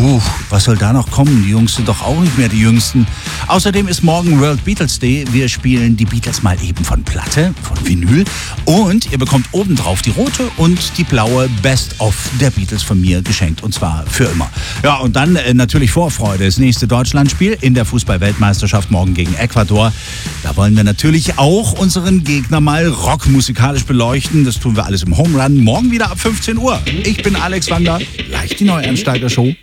Was soll da noch kommen? Die Jungs sind doch auch nicht mehr die Jüngsten. Außerdem ist morgen World Beatles Day. Wir spielen die Beatles mal eben von Platte, von Vinyl. Und ihr bekommt obendrauf die rote und die blaue Best-of der Beatles von mir geschenkt. Und zwar für immer. Ja, und dann natürlich Vorfreude. Das nächste Deutschlandspiel in der Fußball-Weltmeisterschaft morgen gegen Ecuador. Da wollen wir natürlich auch unseren Gegner mal rockmusikalisch beleuchten. Das tun wir alles im Home Run. Morgen wieder ab 15 Uhr. Ich bin Alex Wander. Leicht die Neueinsteiger-Show.